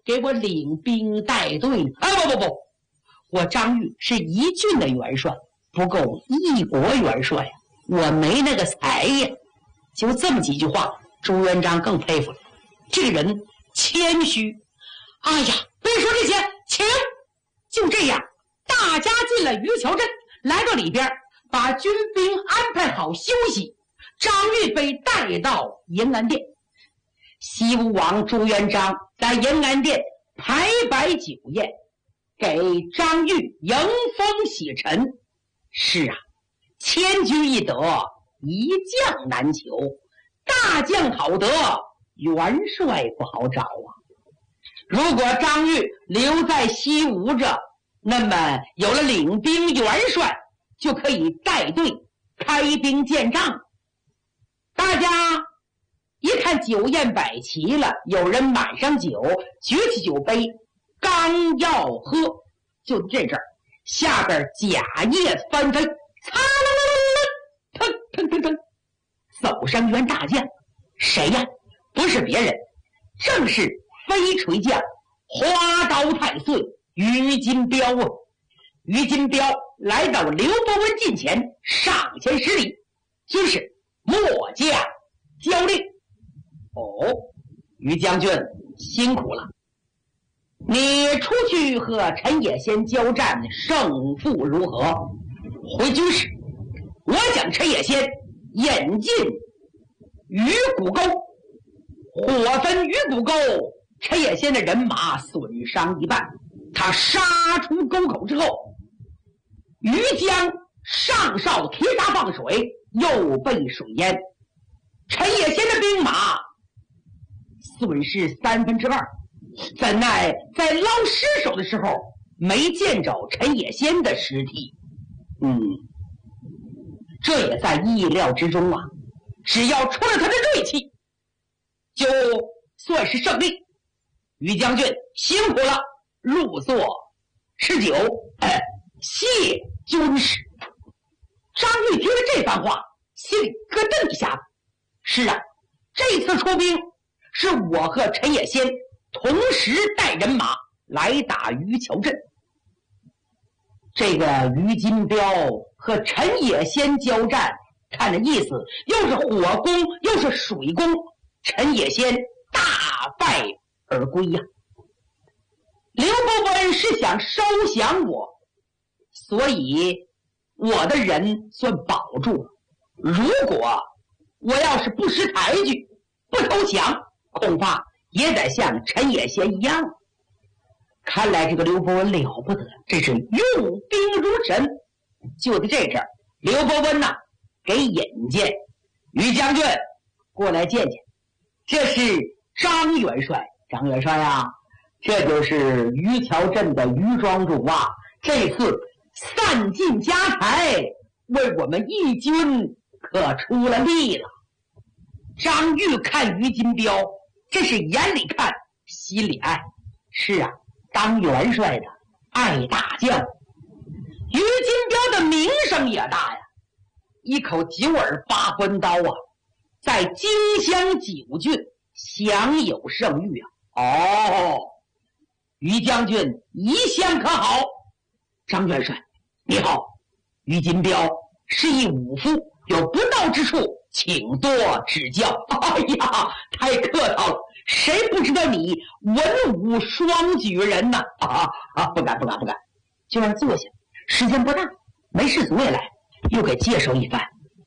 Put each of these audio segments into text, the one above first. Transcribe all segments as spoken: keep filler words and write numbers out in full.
给我领兵带队呢？啊，不不不，我张玉是一郡的元帅，不够一国元帅呀，我没那个才呀。就这么几句话，朱元璋更佩服了，这个人谦虚。哎呀，别说这些，请。就这样，大家进了余桥镇，来到里边，把军兵安排好休息。张玉被带到延安殿，西吴王朱元璋在延安殿排摆酒宴，给张玉迎风洗尘。是啊，千军易得，一将难求，大将好得，元帅不好找啊。如果张玉留在西吴这，那么有了领兵元帅，就可以带队开兵建仗。大家一看酒宴摆齐了，有人满上酒，举起酒杯，刚要喝，就这阵儿，下边甲叶翻飞，擦啦啦啦，腾腾腾腾，走上员大将，谁呀？不是别人，正是飞锤将花刀太岁于金彪啊！于金彪来到刘伯温近前，上前施礼，军士末将交令。哦，于将军辛苦了，你出去和陈野先交战，胜负如何？回军师，我将陈野先引进鱼骨沟，火焚鱼骨沟，陈野先的人马损伤一半。他杀出沟口之后，于江上哨铁闸放水，又被水淹，陈野先的兵马损失三分之二。怎奈在捞尸首的时候没见着陈野先的尸体，嗯，这也在意料之中啊。只要出了他的锐气，就算是胜利。于将军辛苦了，入座吃酒，哎，谢军师。张玉听了这番话，心里咯噔一下子。是啊，这次出兵是我和陈野先同时带人马来打余桥镇。这个于金彪和陈野先交战，看这意思，又是火攻又是水攻，陈野先大败而归呀。刘伯温是想收降我，所以我的人算保住了。如果我要是不识抬举，不投降，恐怕也得像陈野先一样。看来这个刘伯温了不得，这是用兵如神。就在这阵儿，刘伯温呐、啊、给引荐于将军过来见见，这是张元帅。张元帅啊，这就是余桥镇的余庄主啊，这次散尽家财，为我们义军可出了力了。张玉看于金彪，这是眼里看心里爱。是啊，当元帅的爱大将，于金彪的名声也大呀，一口九耳八关刀啊，在荆襄九郡享有盛誉啊。哦，于将军一向可好？张元帅你好，于金彪是一武夫，有不到之处请多指教。哎呀，太客套了，谁不知道你文武双举人呢？啊啊，不敢不敢不敢，就让坐下，时间不大，没事总也来，又给介绍一番。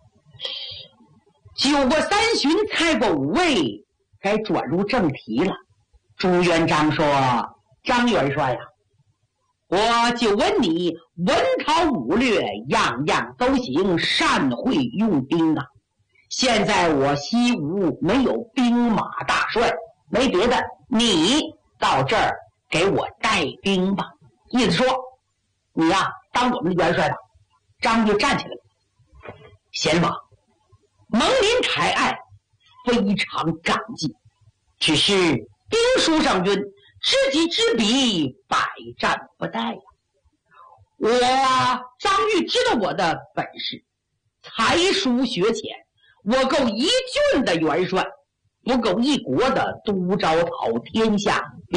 酒过三巡，菜过五味，该转入正题了。朱元璋说：张元帅呀、啊，我就问你，文韬武略样样都行，善会用兵啊。现在我西吴没有兵马大帅，没别的，你到这儿给我带兵吧。意思说，你呀、啊、当我们的元帅吧。张就站起来了，贤王，蒙您抬爱，非常感激。只是兵书上云，知己知彼，百战不殆呀。我张玉知道我的本事，才疏学浅，我够一郡的元帅，不够一国的都招讨天下